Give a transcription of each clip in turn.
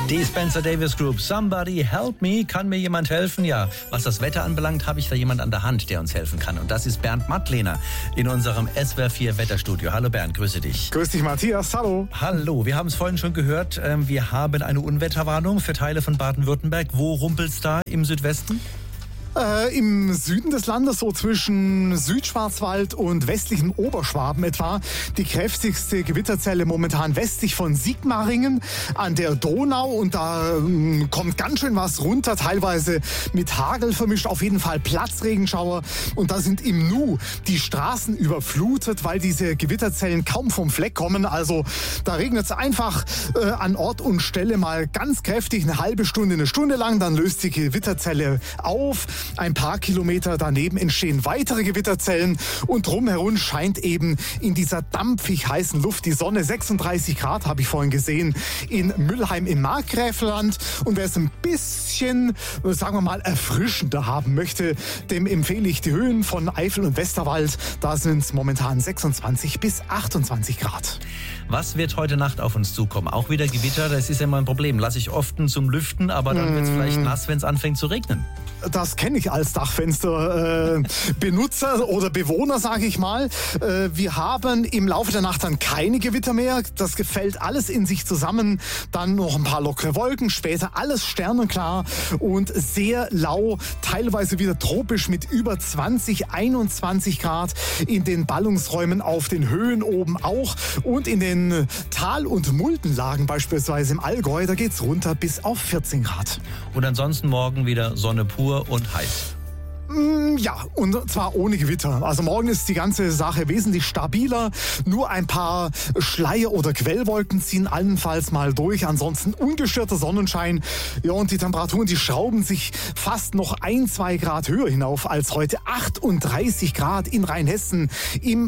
Die Spencer Davis Group, Somebody Help Me. Kann mir jemand helfen? Ja, was das Wetter anbelangt, habe ich da jemand an der Hand, der uns helfen kann. Und das ist Bernd Mattlehner in unserem SWR 4 Wetterstudio. Hallo Bernd, grüße dich. Grüß dich Matthias, hallo. Hallo, wir haben es vorhin schon gehört. Wir haben eine Unwetterwarnung für Teile von Baden-Württemberg. Wo rumpelt's da im Südwesten? Im Süden des Landes, so zwischen Südschwarzwald und westlichem Oberschwaben etwa. Die kräftigste Gewitterzelle momentan westlich von Sigmaringen an der Donau. Und da kommt ganz schön was runter, teilweise mit Hagel vermischt. Auf jeden Fall Platzregenschauer. Und da sind im Nu die Straßen überflutet, weil diese Gewitterzellen kaum vom Fleck kommen. Also da regnet es einfach an Ort und Stelle mal ganz kräftig, eine halbe Stunde, eine Stunde lang. Dann löst die Gewitterzelle auf. Ein paar Kilometer daneben entstehen weitere Gewitterzellen und drumherum scheint eben in dieser dampfig heißen Luft die Sonne. 36 Grad habe ich vorhin gesehen in Müllheim im Markgräflerland. Und wer es ein bisschen, sagen wir mal, erfrischender haben möchte, dem empfehle ich die Höhen von Eifel und Westerwald. Da sind es momentan 26 bis 28 Grad. Was wird heute Nacht auf uns zukommen? Auch wieder Gewitter, das ist ja immer ein Problem. Lasse ich oft zum Lüften, aber dann wird es vielleicht nass, wenn es anfängt zu regnen. Das kenne ich als Dachfensterbenutzer oder Bewohner, sage ich mal. Wir haben im Laufe der Nacht dann keine Gewitter mehr. Das gefällt alles in sich zusammen. Dann noch ein paar lockere Wolken, später alles sternenklar und sehr lau, teilweise wieder tropisch mit über 20, 21 Grad in den Ballungsräumen auf den Höhen oben auch und in den Tal- und Muldenlagen beispielsweise im Allgäu, da geht's runter bis auf 14 Grad. Und ansonsten morgen wieder Sonne pur und heiß. Ja, und zwar ohne Gewitter. Also morgen ist die ganze Sache wesentlich stabiler. Nur ein paar Schleier- oder Quellwolken ziehen allenfalls mal durch. Ansonsten ungestörter Sonnenschein. Ja, und die Temperaturen, die schrauben sich fast noch 1-2 Grad höher hinauf als heute. 38 Grad in Rheinhessen, im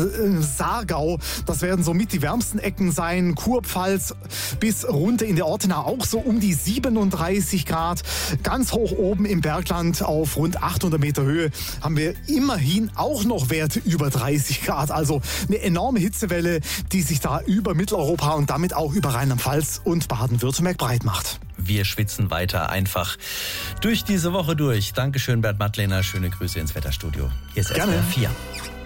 Saargau. Das werden somit die wärmsten Ecken sein. Kurpfalz bis runter in der Ortenau auch so um die 37 Grad. Ganz hoch oben im Bergland auf rund 800 Meter Höhe haben wir immerhin auch noch Werte über 30 Grad. Also eine enorme Hitzewelle, die sich da über Mitteleuropa und damit auch über Rheinland-Pfalz und Baden-Württemberg breit macht. Wir schwitzen weiter einfach durch diese Woche durch. Dankeschön, Bernd Mattlehner. Schöne Grüße ins Wetterstudio. Hier ist SWR 4.